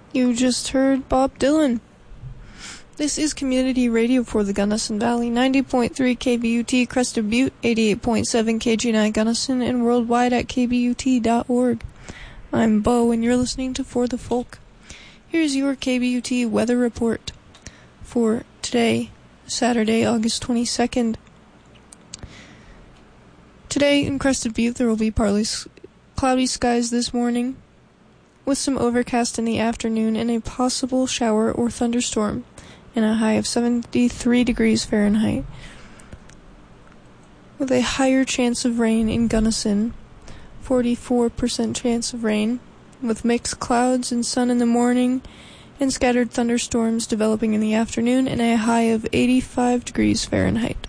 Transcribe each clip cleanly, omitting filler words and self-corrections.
You just heard Bob Dylan. This is community radio for the Gunnison Valley, 90.3 KBUT Crested Butte, 88.7 KG9 Gunnison, and worldwide at kbut.org. I'm Bo, and you're listening to For the Folk. Here's your KBUT weather report for today, Saturday, August 22nd. Today in Crested Butte, there will be partly cloudy skies this morning, with some overcast in the afternoon and a possible shower or thunderstorm, and a high of 73 degrees Fahrenheit. With a higher chance of rain in Gunnison, 44% chance of rain, with mixed clouds and sun in the morning, and scattered thunderstorms developing in the afternoon, and a high of 85 degrees Fahrenheit.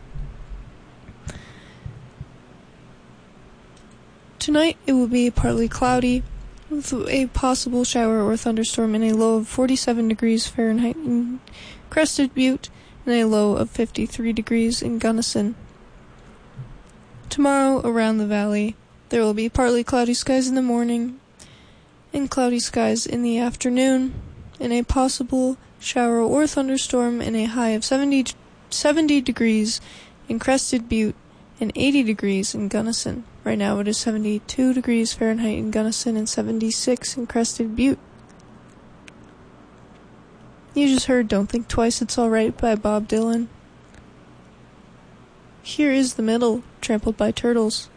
Tonight it will be partly cloudy, with a possible shower or thunderstorm, and a low of 47 degrees Fahrenheit in Crested Butte, and a low of 53 degrees in Gunnison. Tomorrow, around the valley, there will be partly cloudy skies in the morning, and cloudy skies in the afternoon, and a possible shower or thunderstorm, and a high of 70 degrees in Crested Butte, and 80 degrees in Gunnison. Right now it is 72 degrees Fahrenheit in Gunnison and 76 in Crested Butte. You just heard Don't Think Twice, It's Alright by Bob Dylan. Here is The Middle, Trampled by Turtles.